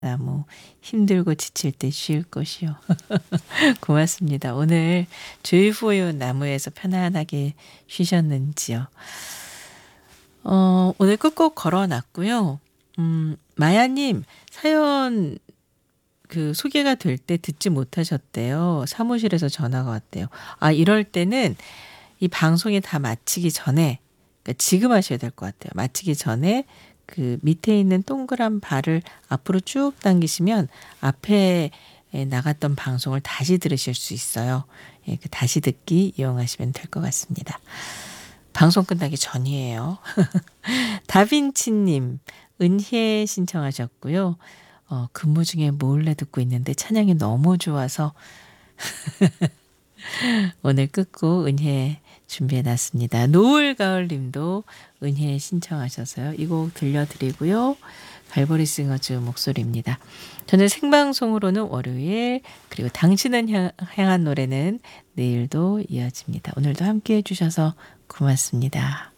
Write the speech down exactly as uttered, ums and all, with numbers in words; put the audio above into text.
나무 힘들고 지칠 때 쉴 곳이요. 고맙습니다. 오늘 주이포유 나무에서 편안하게 쉬셨는지요. 어 오늘 끝곡 걸어 놨고요. 음 마야님 사연 그 소개가 될 때 듣지 못하셨대요. 사무실에서 전화가 왔대요. 아 이럴 때는 이 방송이 다 마치기 전에 그러니까 지금 하셔야 될 것 같아요. 마치기 전에 그 밑에 있는 동그란 발을 앞으로 쭉 당기시면 앞에 에 나갔던 방송을 다시 들으실 수 있어요. 예 그 다시 듣기 이용하시면 될 것 같습니다. 방송 끝나기 전이에요. 다빈치 님 은혜 신청하셨고요. 어 근무 중에 몰래 듣고 있는데 찬양이 너무 좋아서 오늘 끝곡 은혜 준비해 놨습니다. 노을 가을 님도 은혜 신청하셔서요. 이 곡 들려드리고요. 갈보리 싱어즈 목소리입니다. 저는 생방송으로는 월요일 그리고 당신은 향, 향한 노래는 내일도 이어집니다. 오늘도 함께해 주셔서 고맙습니다.